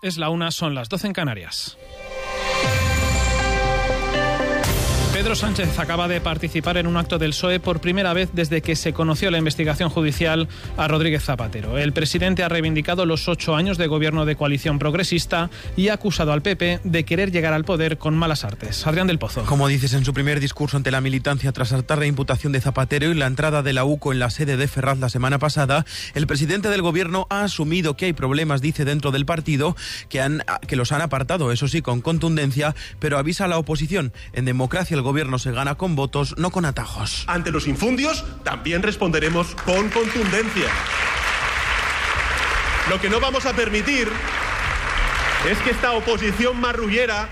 Es la 1, son las 12 en Canarias. Pedro Sánchez acaba de participar en un acto del PSOE por primera vez desde que se conoció la investigación judicial a Rodríguez Zapatero. El presidente ha reivindicado los 8 años de gobierno de coalición progresista y ha acusado al PP de querer llegar al poder con malas artes. Adrián del Pozo. Como dices en su primer discurso ante la militancia tras saltar la imputación de Zapatero y la entrada de la UCO en la sede de Ferraz la semana pasada, el presidente del gobierno ha asumido que hay problemas, dice, dentro del partido que los han apartado, eso sí, con contundencia, pero avisa a la oposición. En democracia el gobierno se gana con votos, no con atajos. Ante los infundios también responderemos con contundencia. Lo que no vamos a permitir es que esta oposición marrullera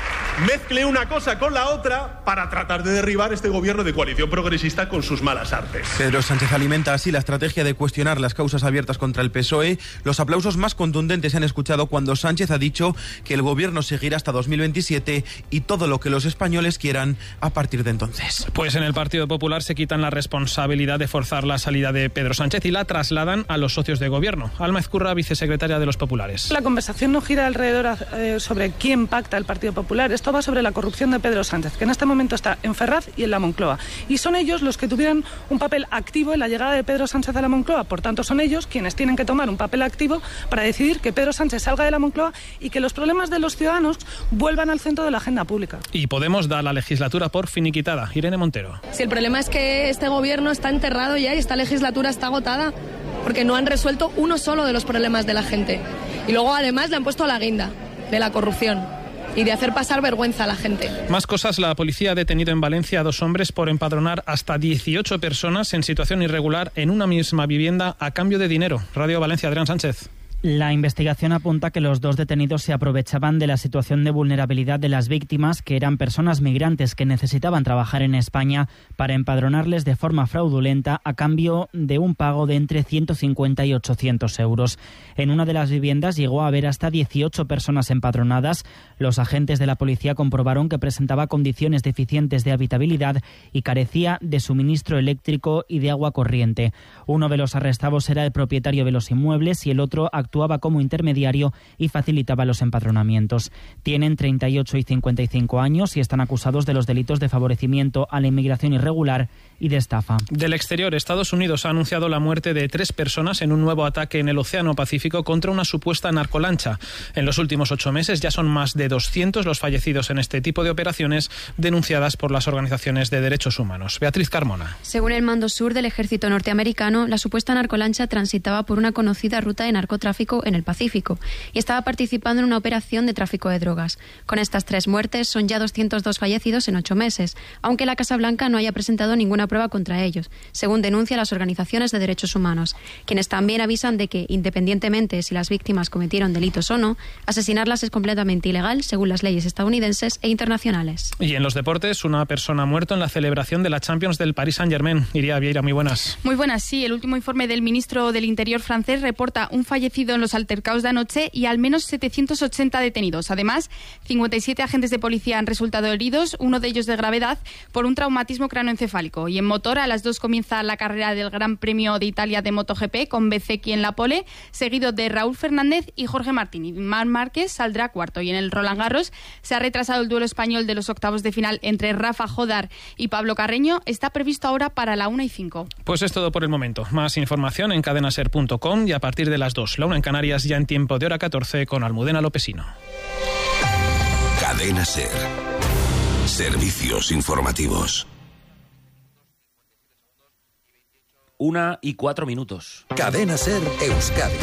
mezcle una cosa con la otra para tratar de derribar este gobierno de coalición progresista con sus malas artes. Pedro Sánchez alimenta así la estrategia de cuestionar las causas abiertas contra el PSOE. Los aplausos más contundentes se han escuchado cuando Sánchez ha dicho que el gobierno seguirá hasta 2027 y todo lo que los españoles quieran a partir de entonces. Pues en el Partido Popular se quitan la responsabilidad de forzar la salida de Pedro Sánchez y la trasladan a los socios de gobierno. Alma Ezcurra, vicesecretaria de los populares. La conversación no gira alrededor sobre quién pacta el Partido Popular. Esto va sobre la corrupción de Pedro Sánchez, que en este momento está en Ferraz y en la Moncloa. Y son ellos los que tuvieron un papel activo en la llegada de Pedro Sánchez a la Moncloa. Por tanto, son ellos quienes tienen que tomar un papel activo para decidir que Pedro Sánchez salga de la Moncloa y que los problemas de los ciudadanos vuelvan al centro de la agenda pública. Y Podemos da la legislatura por finiquitada. Irene Montero. Si el problema es que este gobierno está enterrado ya y esta legislatura está agotada, porque no han resuelto uno solo de los problemas de la gente. Y luego además le han puesto la guinda de la corrupción y de hacer pasar vergüenza a la gente. Más cosas, la policía ha detenido en Valencia a 2 hombres por empadronar hasta 18 personas en situación irregular en una misma vivienda a cambio de dinero. Radio Valencia, Adrián Sánchez. La investigación apunta que los 2 detenidos se aprovechaban de la situación de vulnerabilidad de las víctimas, que eran personas migrantes que necesitaban trabajar en España, para empadronarles de forma fraudulenta a cambio de un pago de entre 150 y 800 euros. En una de las viviendas llegó a haber hasta 18 personas empadronadas. Los agentes de la policía comprobaron que presentaba condiciones deficientes de habitabilidad y carecía de suministro eléctrico y de agua corriente. Uno de los arrestados era el propietario de los inmuebles y el otro actuaba como intermediario y facilitaba los empadronamientos. Tienen 38 y 55 años y están acusados de los delitos de favorecimiento a la inmigración irregular y de estafa. Del exterior, Estados Unidos ha anunciado la muerte de 3 personas en un nuevo ataque en el Océano Pacífico contra una supuesta narcolancha. En los últimos 8 meses ya son más de 200 los fallecidos en este tipo de operaciones denunciadas por las organizaciones de derechos humanos. Beatriz Carmona. Según el Mando Sur del Ejército norteamericano, la supuesta narcolancha transitaba por una conocida ruta de narcotráfico en el Pacífico y estaba participando en una operación de tráfico de drogas. Con estas 3 muertes son ya 202 fallecidos en 8 meses, aunque la Casa Blanca no haya presentado ninguna prueba contra ellos, según denuncian las organizaciones de derechos humanos, quienes también avisan de que, independientemente si las víctimas cometieron delitos o no, asesinarlas es completamente ilegal según las leyes estadounidenses e internacionales. Y en los deportes, una persona ha muerto en la celebración de la Champions del Paris Saint-Germain. Iria Vieira, muy buenas. Muy buenas, sí. El último informe del ministro del Interior francés reporta un fallecido en los altercados de anoche y al menos 780 detenidos. Además, 57 agentes de policía han resultado heridos, uno de ellos de gravedad, por un traumatismo cráneoencefálico. Y en motor, a las 2 comienza la carrera del Gran Premio de Italia de MotoGP, con Bezzecchi en la pole, seguido de Raúl Fernández y Jorge Martín. Y Marc Márquez saldrá cuarto. Y en el Roland Garros se ha retrasado el duelo español de los octavos de final entre Rafa Jodar y Pablo Carreño. Está previsto ahora para la 1:05. Pues es todo por el momento. Más información en cadenaser.com y a partir de las 2, la 1 en Canarias, ya en tiempo de hora 14 con Almudena Lopesino. Cadena Ser. Servicios informativos. 1:04. Cadena Ser Euskadi.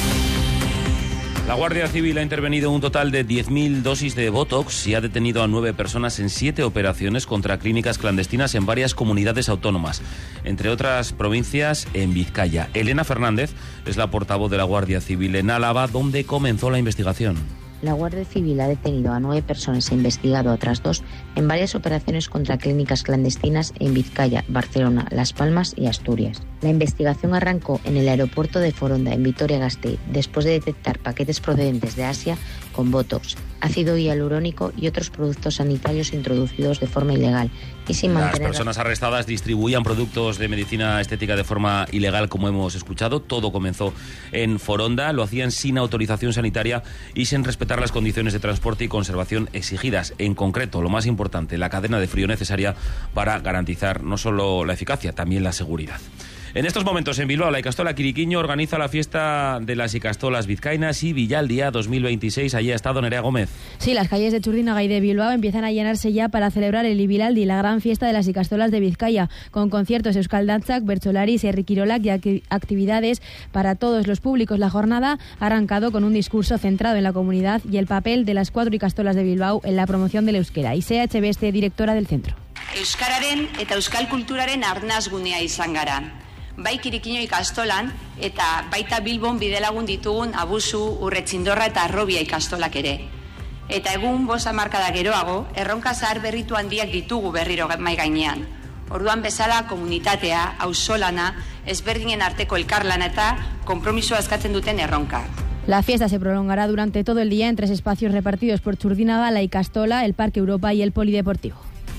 La Guardia Civil ha intervenido un total de 10.000 dosis de Botox y ha detenido a 9 personas en 7 operaciones contra clínicas clandestinas en varias comunidades autónomas, entre otras provincias en Vizcaya. Elena Fernández es la portavoz de la Guardia Civil en Álava, donde comenzó la investigación. La Guardia Civil ha detenido a 9 personas e investigado a otras 2 en varias operaciones contra clínicas clandestinas en Vizcaya, Barcelona, Las Palmas y Asturias. La investigación arrancó en el aeropuerto de Foronda, en Vitoria-Gasteiz, después de detectar paquetes procedentes de Asia con Botox, ácido hialurónico y otros productos sanitarios introducidos de forma ilegal y sin mantener... Las personas arrestadas distribuían productos de medicina estética de forma ilegal, como hemos escuchado. Todo comenzó en Foronda. Lo hacían sin autorización sanitaria y sin respetar las condiciones de transporte y conservación exigidas. En concreto, lo más importante, la cadena de frío necesaria para garantizar no solo la eficacia, también la seguridad. En estos momentos en Bilbao, la Ikastola Quiriquiño organiza la fiesta de las Ikastolas Vizcaínas y Villaldia 2026. Allí ha estado Nerea Gómez. Sí, las calles de Txurdinaga y de Bilbao empiezan a llenarse ya para celebrar el Ibilaldi, la gran fiesta de las Ikastolas de Vizcaya, con conciertos Euskal Dantzak, Bertsolaris, Herri Kirolak y actividades para todos los públicos. La jornada ha arrancado con un discurso centrado en la comunidad y el papel de las 4 Ikastolas de Bilbao en la promoción del euskera. Isea Echebeste, directora del centro. Euskararen eta euskal kulturaren arnasgunea izan gara. Bai Kirikiño ikastolan eta baita Bilbon bidelagun ditugun Abusu, Urretzindorra eta Arrobia ikastolak ere. Eta egun 5 hamarkada geroago, erronka zahar berritu handiak ditugu berriro mai gainean. Orduan bezala komunitatea, auzolana, ezberdinen arteko elkarlana eta konpromisoa eskatzen duten erronka. La fiesta se prolongará durante todo el día en 3 espacios repartidos por Txurdinaga, la Ikastola, el Parque Europa y el Polideportivo.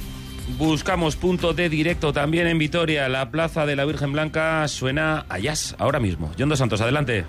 Buscamos punto de directo también en Vitoria. La Plaza de la Virgen Blanca suena a jazz ahora mismo. Jon dos Santos, adelante.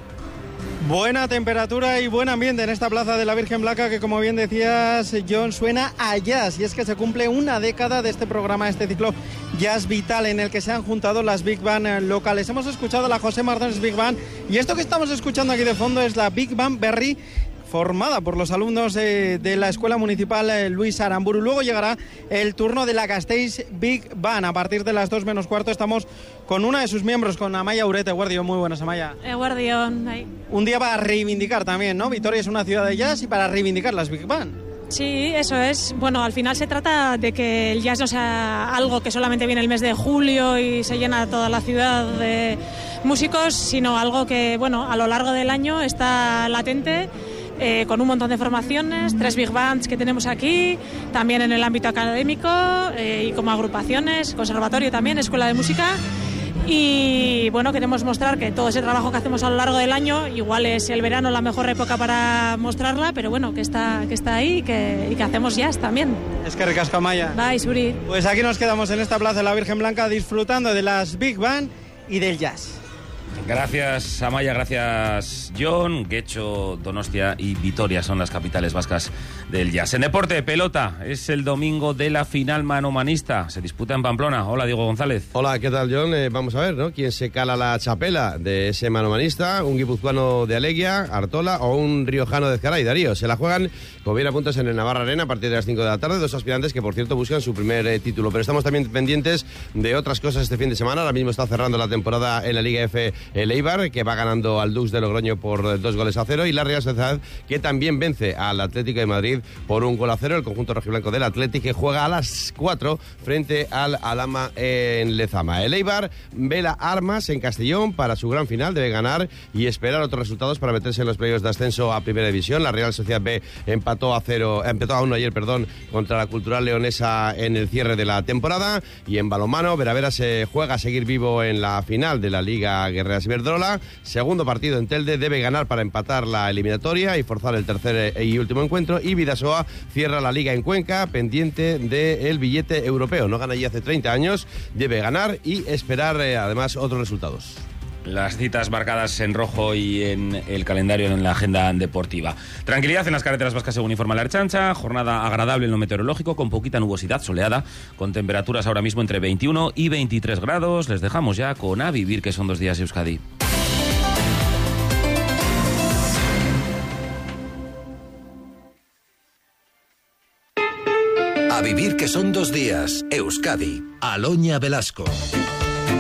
Buena temperatura y buen ambiente en esta Plaza de la Virgen Blanca que, como bien decías, John, suena a jazz. Y es que se cumple una década de este programa, este ciclo Jazz Vital, en el que se han juntado las Big Band locales. Hemos escuchado la José Mardones Big Band y esto que estamos escuchando aquí de fondo es la Big Band Berri, formada por los alumnos de la Escuela Municipal Luis Aramburu. Luego llegará el turno de la Gasteiz Big Band. A partir de las 2 menos cuarto estamos con una de sus miembros, con Amaia Urete. Eguardión, muy buenas, Amaia. Eguardión. Un día para reivindicar también, ¿no? Vitoria es una ciudad de jazz y para reivindicar las Big Band. Sí, eso es. Bueno, al final se trata de que el jazz no sea algo que solamente viene el mes de julio y se llena toda la ciudad de músicos, sino algo que, bueno, a lo largo del año está latente, con un montón de formaciones, 3 big bands que tenemos aquí, también en el ámbito académico y como agrupaciones, conservatorio también, escuela de música. Y bueno, queremos mostrar que todo ese trabajo que hacemos a lo largo del año, igual es el verano la mejor época para mostrarla, pero bueno, que está ahí y que hacemos jazz también. Es que ricasco, Amaia. Bye, Suri. Pues aquí nos quedamos en esta Plaza de la Virgen Blanca disfrutando de las Big Band y del jazz. Gracias, Amaia, gracias, John. Guecho, Donostia y Vitoria son las capitales vascas del jazz. En deporte, pelota, es el domingo de la final manomanista. Se disputa en Pamplona. Hola, Diego González. Hola, ¿qué tal, John? Vamos a ver, ¿no? ¿Quién se cala la chapela de ese manomanista? ¿Un guipuzcoano de Aleguia, Artola, o un riojano de Ezcaray, Darío? Se la juegan, como bien apuntas, en el Navarra Arena a partir de las 5 de la tarde. 2 aspirantes que, por cierto, buscan su primer título. Pero estamos también pendientes de otras cosas este fin de semana. Ahora mismo está cerrando la temporada en la Liga F el Eibar, que va ganando al Dux de Logroño por 2-0, y la Real Sociedad, que también vence al Atlético de Madrid por 1-0. El conjunto rojiblanco del Atlético, que juega a las 4 frente al Alhama en Lezama. El Eibar ve las armas en Castellón para su gran final. Debe ganar y esperar otros resultados para meterse en los playoffs de ascenso a Primera División. La Real Sociedad B empató a 1 ayer, contra la Cultural Leonesa en el cierre de la temporada. Y en balonmano, Veravera se juega a seguir vivo en la final de la Liga Guerreras Iberdrola. Segundo partido en Telde, debe ganar para empatar la eliminatoria y forzar el tercer y último encuentro. Y Bidasoa cierra la Liga en Cuenca, pendiente del billete europeo. No gana ya hace 30 años, debe ganar y esperar además otros resultados. Las citas marcadas en rojo y en el calendario en la agenda deportiva. Tranquilidad en las carreteras vascas según informa la Ertzaintza. Jornada agradable en lo meteorológico, con poquita nubosidad, soleada, con temperaturas ahora mismo entre 21 y 23 grados. Les dejamos ya con A Vivir, que son 2 días Euskadi. A Vivir, que son 2 días Euskadi. Aloña Velasco.